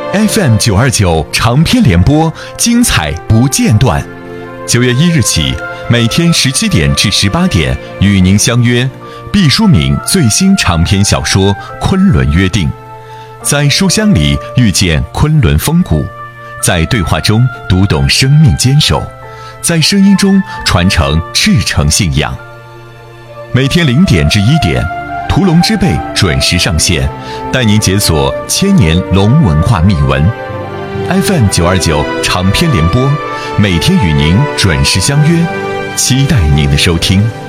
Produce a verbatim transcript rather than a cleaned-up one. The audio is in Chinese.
F M 九二九长篇联播，精彩不间断。九月一日起，每天十七点至十八点与您相约毕淑敏最新长篇小说《昆仑约定》，在书香里遇见昆仑风骨，在对话中读懂生命坚守，在声音中传承赤诚信仰。每天零点至一点，屠龙之辈准时上线，带您解锁千年龙文化秘闻。F M 九二九长篇联播，每天与您准时相约，期待您的收听。